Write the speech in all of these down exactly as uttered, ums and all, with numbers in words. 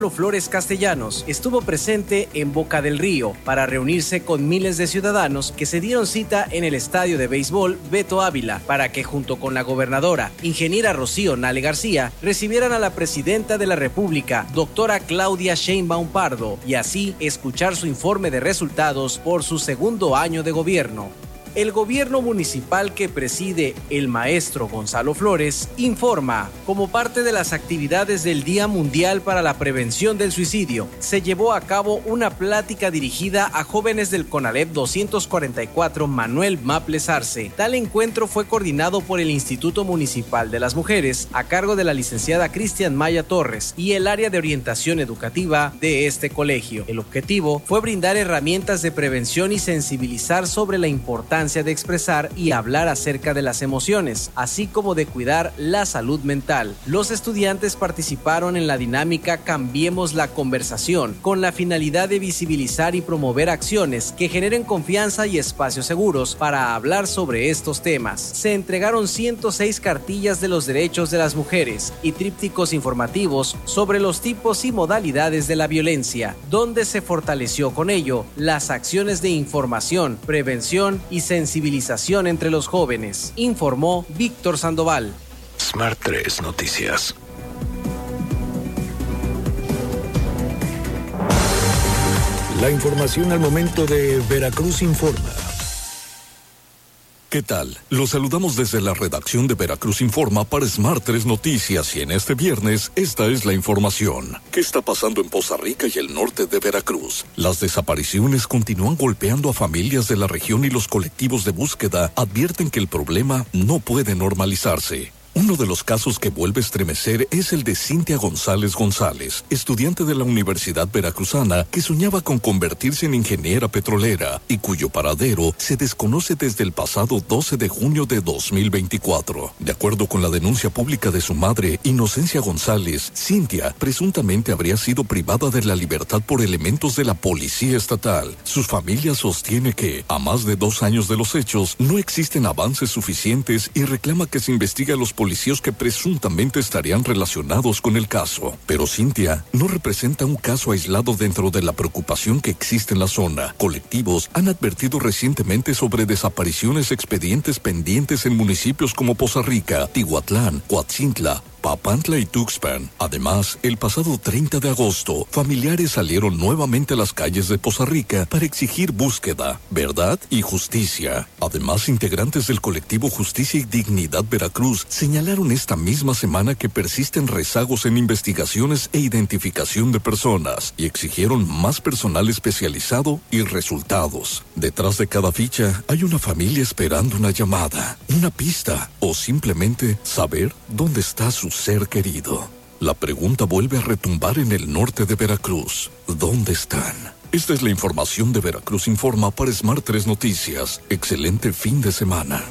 Flores Castellanos estuvo presente en Boca del Río para reunirse con miles de ciudadanos que se dieron cita en el estadio de béisbol Beto Ávila para que junto con la gobernadora, ingeniera Rocío Nale García, recibieran a la presidenta de la República, doctora Claudia Sheinbaum Pardo, y así escuchar su informe de resultados por su segundo año de gobierno. El gobierno municipal que preside el maestro Gonzalo Flores informa, como parte de las actividades del Día Mundial para la Prevención del Suicidio, se llevó a cabo una plática dirigida a jóvenes del CONALEP doscientos cuarenta y cuatro Manuel Maples Arce. Tal encuentro fue coordinado por el Instituto Municipal de las Mujeres, a cargo de la licenciada Cristian Maya Torres, y el área de orientación educativa de este colegio. El objetivo fue brindar herramientas de prevención y sensibilizar sobre la importancia de expresar y hablar acerca de las emociones, así como de cuidar la salud mental. Los estudiantes participaron en la dinámica Cambiemos la Conversación, con la finalidad de visibilizar y promover acciones que generen confianza y espacios seguros para hablar sobre estos temas. Se entregaron ciento seis cartillas de los derechos de las mujeres y trípticos informativos sobre los tipos y modalidades de la violencia, donde se fortaleció con ello las acciones de información, prevención y sensibilización entre los jóvenes, informó Víctor Sandoval. Smart tres Noticias. La información al momento de Veracruz Informa. ¿Qué tal? Los saludamos desde la redacción de Veracruz Informa para Smart tres Noticias y en este viernes esta es la información. ¿Qué está pasando en Poza Rica y el norte de Veracruz? Las desapariciones continúan golpeando a familias de la región y los colectivos de búsqueda advierten que el problema no puede normalizarse. Uno de los casos que vuelve a estremecer es el de Cintia González González, estudiante de la Universidad Veracruzana que soñaba con convertirse en ingeniera petrolera y cuyo paradero se desconoce desde el pasado doce de junio de dos mil veinticuatro. De acuerdo con la denuncia pública de su madre, Inocencia González, Cintia presuntamente habría sido privada de la libertad por elementos de la Policía Estatal. Su familia sostiene que, a más de dos años de los hechos, no existen avances suficientes y reclama que se investigue a los policías que presuntamente estarían relacionados con el caso. Pero Cintia no representa un caso aislado dentro de la preocupación que existe en la zona. Colectivos han advertido recientemente sobre desapariciones expedientes pendientes en municipios como Poza Rica, Tihuatlán, Coatzintla, Papantla y Tuxpan. Además, el pasado treinta de agosto, familiares salieron nuevamente a las calles de Poza Rica para exigir búsqueda, verdad y justicia. Además, integrantes del colectivo Justicia y Dignidad Veracruz señalaron esta misma semana que persisten rezagos en investigaciones e identificación de personas y exigieron más personal especializado y resultados. Detrás de cada ficha hay una familia esperando una llamada, una pista o simplemente saber dónde está su ser querido. La pregunta vuelve a retumbar en el norte de Veracruz. ¿Dónde están? Esta es la información de Veracruz Informa para Smart tres Noticias. Excelente fin de semana.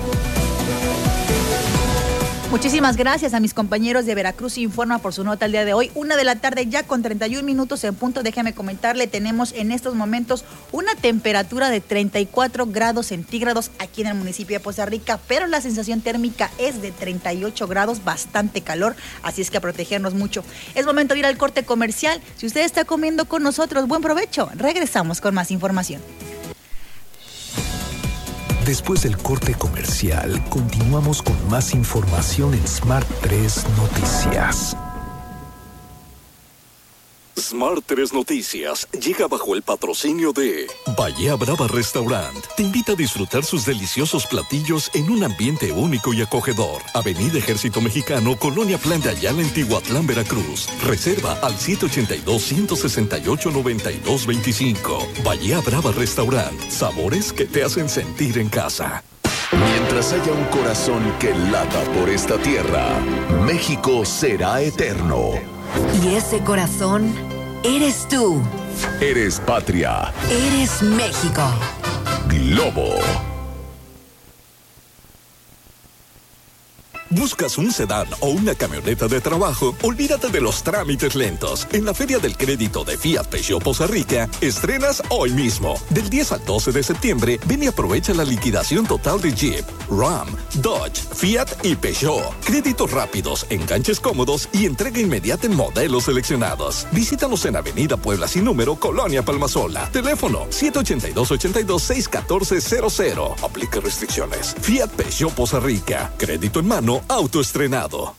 Muchísimas gracias a mis compañeros de Veracruz Informa por su nota el día de hoy. Una de la tarde ya con treinta y un minutos en punto. Déjeme comentarle, tenemos en estos momentos una temperatura de treinta y cuatro grados centígrados aquí en el municipio de Poza Rica, pero la sensación térmica es de treinta y ocho grados, bastante calor, así es que a protegernos mucho. Es momento de ir al corte comercial. Si usted está comiendo con nosotros, buen provecho. Regresamos con más información. Después del corte comercial, continuamos con más información en Smart tres Noticias. Smart tres Noticias llega bajo el patrocinio de Bahía Brava Restaurant. Te invita a disfrutar sus deliciosos platillos en un ambiente único y acogedor. Avenida Ejército Mexicano, Colonia Plan de Ayala en Tihuatlán, Veracruz. Reserva al siete ocho dos, uno seis ocho, nueve dos dos cinco. Bahía Brava Restaurant. Sabores que te hacen sentir en casa. Mientras haya un corazón que lata por esta tierra, México será eterno. Y ese corazón eres tú. Eres patria. Eres México. Globo. ¿Buscas un sedán o una camioneta de trabajo? Olvídate de los trámites lentos. En la Feria del Crédito de Fiat Peugeot Poza Rica, estrenas hoy mismo. Del diez al doce de septiembre, ven y aprovecha la liquidación total de Jeep, Ram, Dodge, Fiat y Peugeot. Créditos rápidos, enganches cómodos y entrega inmediata en modelos seleccionados. Visítanos en Avenida Puebla Sin Número, Colonia Palmasola. Teléfono siete ocho dos, ocho dos, seis uno cuatro cero cero. Aplica restricciones. Fiat Peugeot Poza Rica. Crédito en mano, autoestrenado.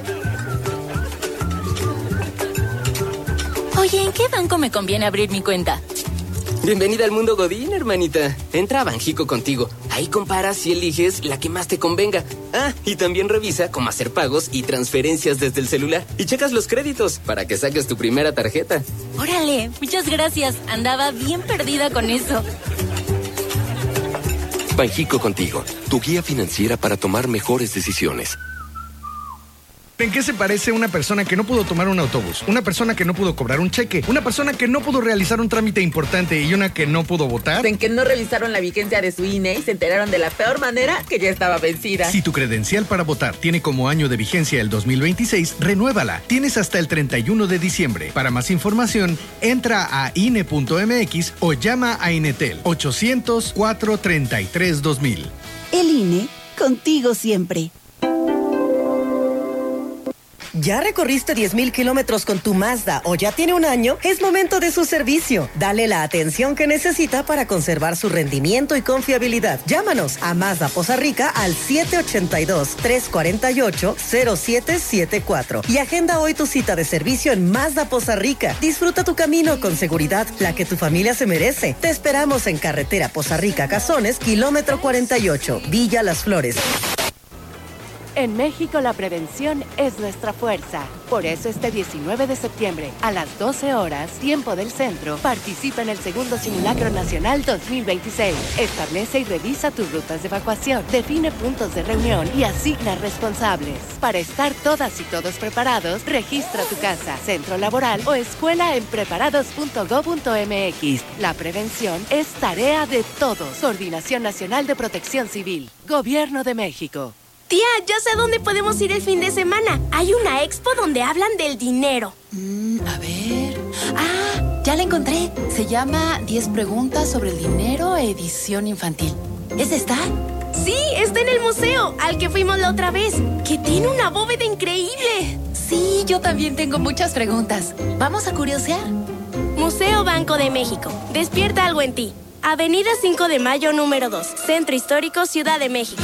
Oye, ¿en qué banco me conviene abrir mi cuenta? Bienvenida al mundo Godín, hermanita. Entra a Banjico Contigo. Ahí comparas y eliges la que más te convenga. Ah, y también revisa cómo hacer pagos y transferencias desde el celular. Y checas los créditos para que saques tu primera tarjeta. Órale, muchas gracias. Andaba bien perdida con eso. Banjico Contigo, tu guía financiera para tomar mejores decisiones. ¿En qué se parece una persona que no pudo tomar un autobús? Una persona que no pudo cobrar un cheque, una persona que no pudo realizar un trámite importante y una que no pudo votar. En que no revisaron la vigencia de su I N E y se enteraron de la peor manera que ya estaba vencida. Si tu credencial para votar tiene como año de vigencia el dos mil veintiséis, renuévala. Tienes hasta el treinta y uno de diciembre. Para más información, entra a I N E punto M X o llama a Inetel ochocientos, cuatrocientos treinta y tres, dos mil. El I N E, contigo siempre. ¿Ya recorriste diez mil kilómetros con tu Mazda o ya tiene un año? Es momento de su servicio. Dale la atención que necesita para conservar su rendimiento y confiabilidad. Llámanos a Mazda Poza Rica al siete ocho dos, tres cuatro ocho, cero siete siete cuatro y agenda hoy tu cita de servicio en Mazda Poza Rica. Disfruta tu camino con seguridad, la que tu familia se merece. Te esperamos en Carretera Poza Rica Cazones, kilómetro cuarenta y ocho, Villa Las Flores. En México la prevención es nuestra fuerza. Por eso este diecinueve de septiembre, a las doce horas, tiempo del centro, participa en el segundo Simulacro Nacional dos mil veintiséis. Establece y revisa tus rutas de evacuación, define puntos de reunión y asigna responsables. Para estar todas y todos preparados, registra tu casa, centro laboral o escuela en preparados punto gob punto m x. La prevención es tarea de todos. Coordinación Nacional de Protección Civil. Gobierno de México. Tía, ya sé a dónde podemos ir el fin de semana. Hay una expo donde hablan del dinero. Mm, a ver... ¡Ah! Ya la encontré. Se llama diez preguntas sobre el dinero, edición infantil. ¿Es esta? Sí, está en el museo, al que fuimos la otra vez, que tiene una bóveda increíble. Sí, yo también tengo muchas preguntas. ¿Vamos a curiosear? Museo Banco de México. Despierta algo en ti. Avenida cinco de mayo, número dos. Centro Histórico, Ciudad de México.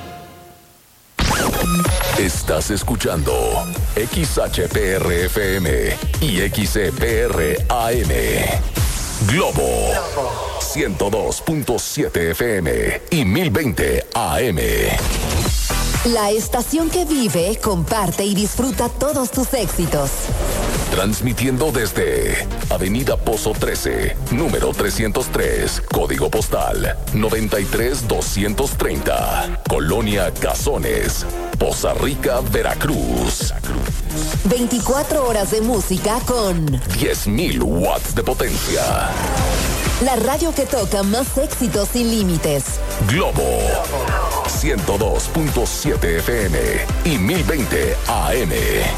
Estás escuchando X H P R F M y X E P R A M. Globo ciento dos punto siete F M y mil veinte A M. La estación que vive, comparte y disfruta todos tus éxitos. Transmitiendo desde Avenida Pozo trece, número trescientos tres, código postal noventa y tres doscientos treinta, Colonia Cazones, Poza Rica, Veracruz. veinticuatro horas de música con diez mil watts de potencia. La radio que toca más éxitos sin límites. Globo ciento dos punto siete F M y mil veinte A M.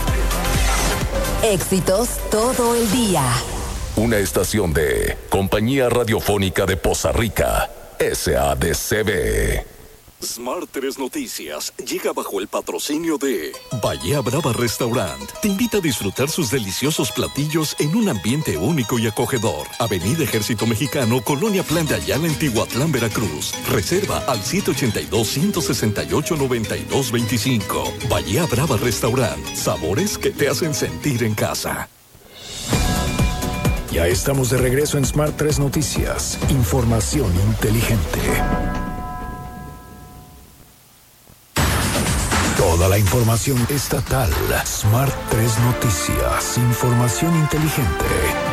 Éxitos todo el día. Una estación de Compañía Radiofónica de Poza Rica, S A D C B. Smart tres Noticias llega bajo el patrocinio de Bahía Brava Restaurant. Te invita a disfrutar sus deliciosos platillos en un ambiente único y acogedor. Avenida Ejército Mexicano, Colonia Plan de Ayala, en Tihuatlán, Veracruz. Reserva al siete ocho dos, uno seis ocho, nueve dos dos cinco. Bahía Brava Restaurant. Sabores que te hacen sentir en casa. Ya estamos de regreso en Smart tres Noticias. Información inteligente. Toda la información estatal. Smart tres Noticias. Información inteligente.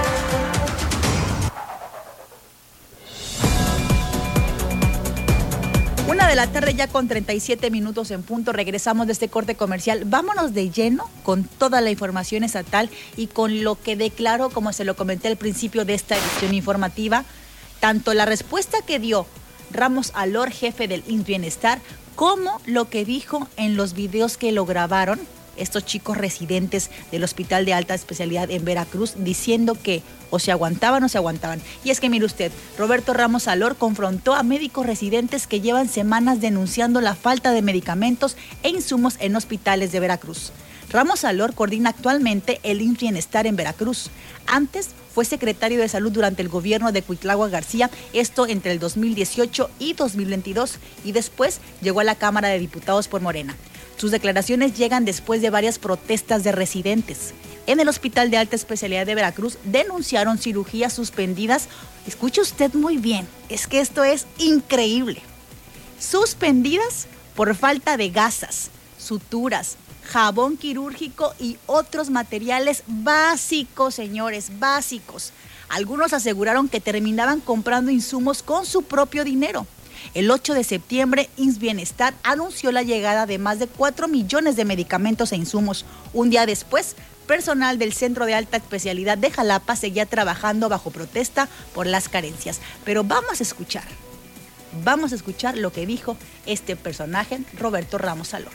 Una de la tarde ya con treinta y siete minutos en punto. Regresamos de este corte comercial. Vámonos de lleno con toda la información estatal y con lo que declaró, como se lo comenté al principio de esta edición informativa, tanto la respuesta que dio Ramos Alor, jefe del I M S S Bienestar, como lo que dijo en los videos que lo grabaron estos chicos residentes del Hospital de Alta Especialidad en Veracruz, diciendo que o se aguantaban o se aguantaban. Y es que mire usted, Roberto Ramos Alor confrontó a médicos residentes que llevan semanas denunciando la falta de medicamentos e insumos en hospitales de Veracruz. Ramos Alor coordina actualmente el I M S S Bienestar en Veracruz. Antes fue secretario de Salud durante el gobierno de Cuitláhuac García, esto entre el dos mil dieciocho y dos mil veintidós, y después llegó a la Cámara de Diputados por Morena. Sus declaraciones llegan después de varias protestas de residentes. En el Hospital de Alta Especialidad de Veracruz denunciaron cirugías suspendidas. Escuche usted muy bien, es que esto es increíble. Suspendidas por falta de gasas, suturas, jabón quirúrgico y otros materiales básicos, señores, básicos. Algunos aseguraron que terminaban comprando insumos con su propio dinero. El ocho de septiembre, I M S S Bienestar anunció la llegada de más de cuatro millones de medicamentos e insumos. Un día después, personal del Centro de Alta Especialidad de Jalapa seguía trabajando bajo protesta por las carencias. Pero vamos a escuchar, vamos a escuchar lo que dijo este personaje, Roberto Ramos Alor.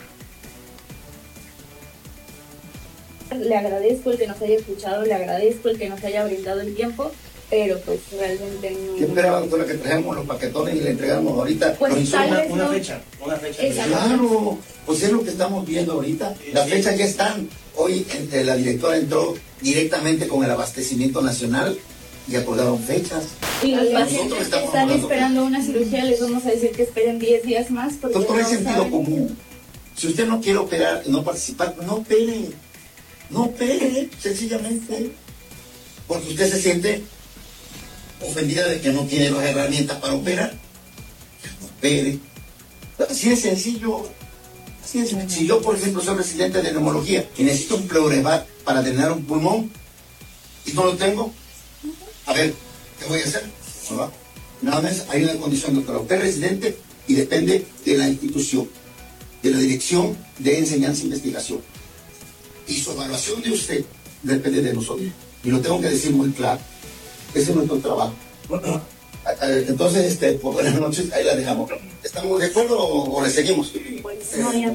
Le agradezco el que nos haya escuchado, le agradezco el que nos haya brindado el tiempo, pero pues realmente no... ¿Qué esperaba, doctora, que trajéramos los paquetones y le entregáramos ahorita? Pues tal vez una, no. una fecha, una fecha. Claro, pues es lo que estamos viendo ahorita. Las fechas ya están. Hoy entre la directora entró directamente con el abastecimiento nacional y acordaron fechas. Y los pacientes que están hablando, esperando una cirugía, les vamos a decir que esperen diez días más. Doctor, es sentido saben. común. Si usted no quiere operar y no participar, no opere. No opere, sencillamente. Porque usted se siente ofendida de que no tiene las herramientas para operar. No opere. Así es sencillo. Así es. Si yo, por ejemplo, soy residente de neumología y necesito un pleurevat para drenar un pulmón y no lo tengo, a ver, ¿qué voy a hacer? ¿No? Nada más hay una condición, doctora. Usted es residente y depende de la institución, de la Dirección de Enseñanza e Investigación. Y su evaluación de usted depende de nosotros. Y lo tengo que decir muy claro. Ese es nuestro trabajo. Entonces, este, pues, buenas noches, ahí la dejamos. ¿Estamos de acuerdo o, o le seguimos? No, ya.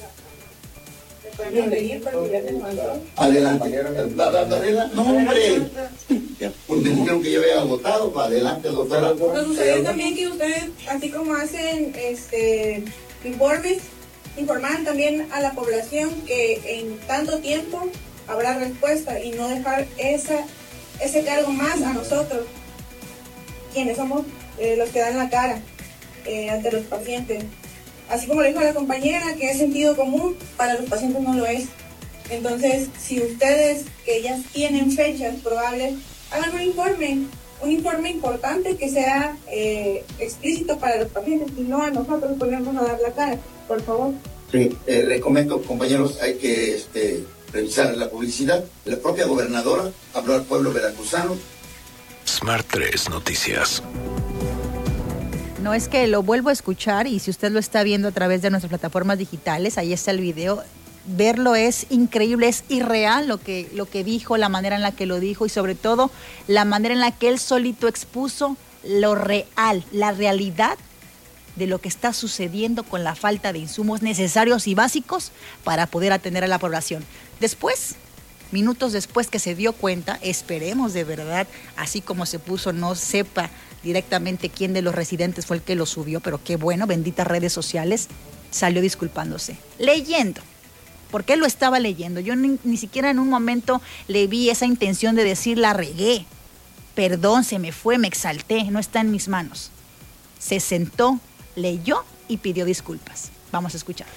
Adelante. No, hombre. Porque dijeron que yo había agotado. Para adelante, doctora. Pues ustedes también, que ustedes, así como hacen este informes, informan también a la población que en tanto tiempo habrá respuesta y no dejar esa, ese cargo más a nosotros, quienes somos eh, los que dan la cara eh, ante los pacientes. Así como le dijo la compañera, que es sentido común, para los pacientes no lo es. Entonces, si ustedes que ya tienen fechas probables, hagan un informe, un informe importante que sea eh, explícito para los pacientes y no a nosotros ponernos a dar la cara, por favor. Sí, eh, les comento, compañeros, hay que este, revisar la publicidad. La propia gobernadora habló al pueblo veracruzano. Smart tres Noticias. No, es que lo vuelvo a escuchar y si usted lo está viendo a través de nuestras plataformas digitales, ahí está el video. Verlo es increíble, es irreal lo que, lo que dijo, la manera en la que lo dijo y sobre todo la manera en la que él solito expuso lo real, la realidad de lo que está sucediendo con la falta de insumos necesarios y básicos para poder atender a la población. Después, minutos después que se dio cuenta, esperemos de verdad, así como se puso, no sepa directamente quién de los residentes fue el que lo subió, pero qué bueno, benditas redes sociales, salió disculpándose, leyendo, porque él lo estaba leyendo. Yo ni, ni siquiera en un momento le vi esa intención de decir la regué, perdón, se me fue, me exalté, no está en mis manos. Se sentó, leyó y pidió disculpas. Vamos a escuchar.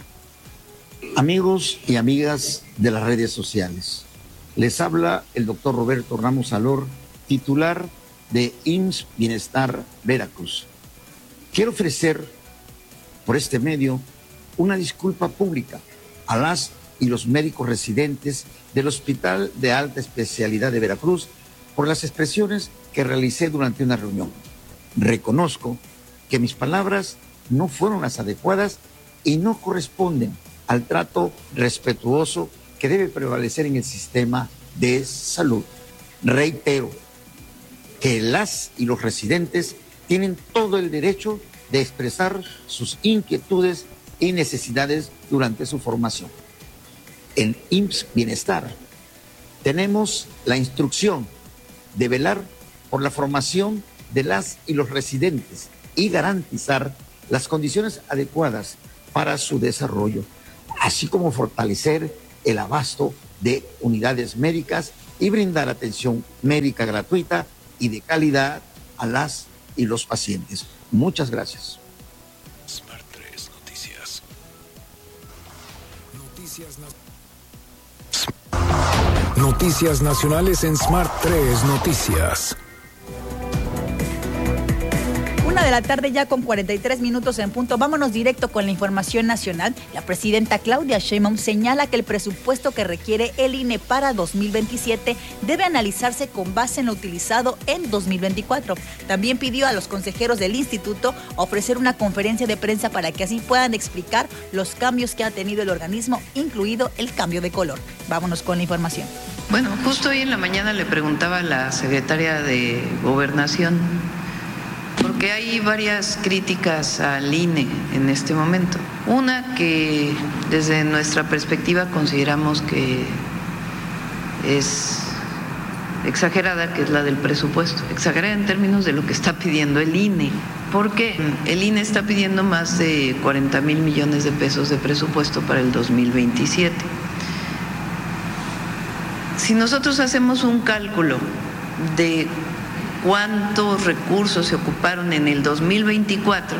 Amigos y amigas de las redes sociales, les habla el doctor Roberto Ramos Alor, titular de I M S S Bienestar Veracruz. Quiero ofrecer por este medio una disculpa pública a las y los médicos residentes del Hospital de Alta Especialidad de Veracruz por las expresiones que realicé durante una reunión. Reconozco que mis palabras no fueron las adecuadas y no corresponden al trato respetuoso que debe prevalecer en el sistema de salud. Reitero que las y los residentes tienen todo el derecho de expresar sus inquietudes y necesidades durante su formación. En I M S S Bienestar tenemos la instrucción de velar por la formación de las y los residentes y garantizar las condiciones adecuadas para su desarrollo, así como fortalecer el abasto de unidades médicas y brindar atención médica gratuita y de calidad a las y los pacientes. Muchas gracias. Smart tres Noticias. Noticias, na- Noticias nacionales en Smart tres Noticias. Una de la tarde ya con cuarenta y tres minutos en punto. Vámonos directo con la información nacional. La presidenta Claudia Sheinbaum señala que el presupuesto que requiere el I N E para dos mil veintisiete debe analizarse con base en lo utilizado en dos mil veinticuatro. También pidió a los consejeros del instituto ofrecer una conferencia de prensa para que así puedan explicar los cambios que ha tenido el organismo, incluido el cambio de color. Vámonos con la información. Bueno, justo hoy en la mañana le preguntaba a la secretaria de Gobernación, porque hay varias críticas al I N E en este momento. Una que desde nuestra perspectiva consideramos que es exagerada, que es la del presupuesto. Exagerada en términos de lo que está pidiendo el I N E. Porque el I N E está pidiendo más de cuarenta mil millones de pesos de presupuesto para el dos mil veintisiete. Si nosotros hacemos un cálculo de cuántos recursos se ocuparon en el dos mil veinticuatro,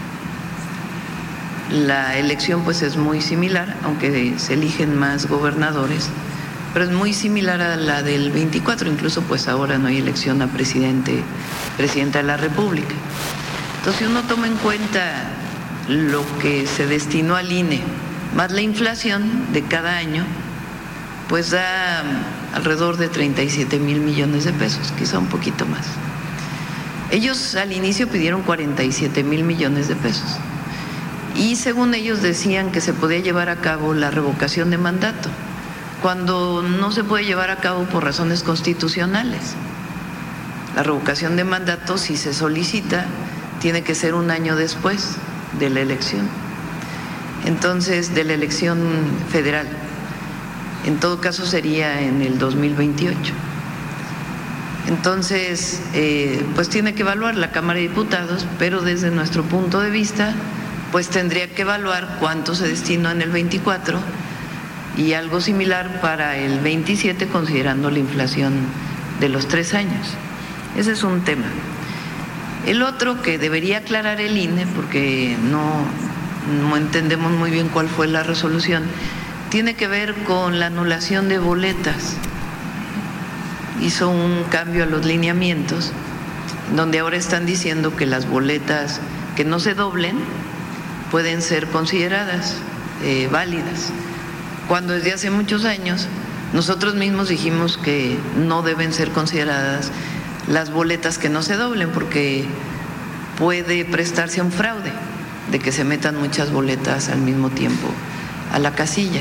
la elección pues es muy similar, aunque se eligen más gobernadores, pero es muy similar a la del veinticuatro, incluso pues ahora no hay elección a presidente, presidenta de la República. Entonces, si uno toma en cuenta lo que se destinó al I N E, más la inflación de cada año, pues da alrededor de treinta y siete mil millones de pesos, quizá un poquito más. Ellos al inicio pidieron cuarenta y siete mil millones de pesos y según ellos decían que se podía llevar a cabo la revocación de mandato, cuando no se puede llevar a cabo por razones constitucionales. La revocación de mandato, si se solicita, tiene que ser un año después de la elección, entonces de la elección federal. En todo caso sería en el dos mil veintiocho. Entonces, eh, pues tiene que evaluar la Cámara de Diputados, pero desde nuestro punto de vista, pues tendría que evaluar cuánto se destinó en el veinticuatro y algo similar para el veintisiete, considerando la inflación de los tres años. Ese es un tema. El otro que debería aclarar el I N E, porque no, no entendemos muy bien cuál fue la resolución, tiene que ver con la anulación de boletas. Hizo un cambio a los lineamientos, donde ahora están diciendo que las boletas que no se doblen pueden ser consideradas eh, válidas, cuando desde hace muchos años nosotros mismos dijimos que no deben ser consideradas las boletas que no se doblen, porque puede prestarse a un fraude, de que se metan muchas boletas al mismo tiempo a la casilla.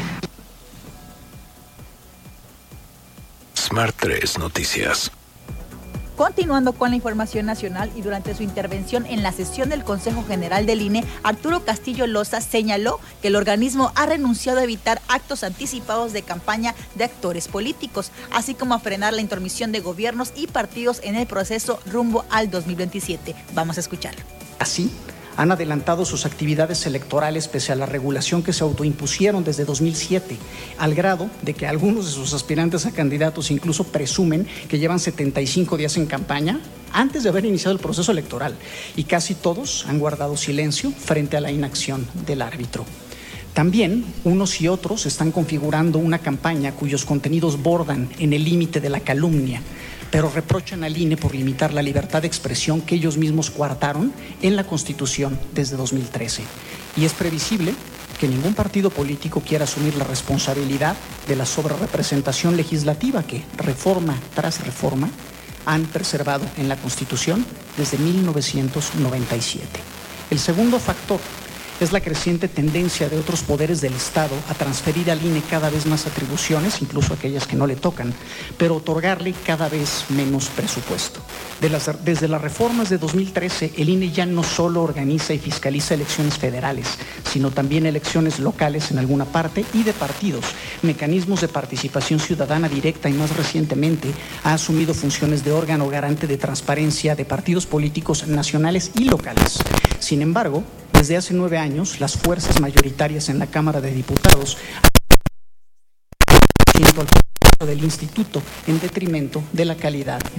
Smart tres Noticias. Continuando con la información nacional y durante su intervención en la sesión del Consejo General del I N E, Arturo Castillo Loza señaló que el organismo ha renunciado a evitar actos anticipados de campaña de actores políticos, así como a frenar la intromisión de gobiernos y partidos en el proceso rumbo al dos mil veintisiete. Vamos a escucharlo. Así, han adelantado sus actividades electorales pese a la regulación que se autoimpusieron desde dos mil siete, al grado de que algunos de sus aspirantes a candidatos incluso presumen que llevan setenta y cinco días en campaña antes de haber iniciado el proceso electoral, y casi todos han guardado silencio frente a la inacción del árbitro. También unos y otros están configurando una campaña cuyos contenidos bordan en el límite de la calumnia, pero reprochan al I N E por limitar la libertad de expresión que ellos mismos coartaron en la Constitución desde dos mil trece. Y es previsible que ningún partido político quiera asumir la responsabilidad de la sobrerepresentación legislativa que, reforma tras reforma, han preservado en la Constitución desde mil novecientos noventa y siete. El segundo factor es la creciente tendencia de otros poderes del Estado a transferir al I N E cada vez más atribuciones, incluso aquellas que no le tocan, pero otorgarle cada vez menos presupuesto. De las, desde las reformas de dos mil trece, el I N E ya no solo organiza y fiscaliza elecciones federales, sino también elecciones locales en alguna parte y de partidos, mecanismos de participación ciudadana directa y más recientemente ha asumido funciones de órgano garante de transparencia de partidos políticos nacionales y locales. Sin embargo, desde hace nueve años, las fuerzas mayoritarias en la Cámara de Diputados han al del instituto en detrimento de la calidad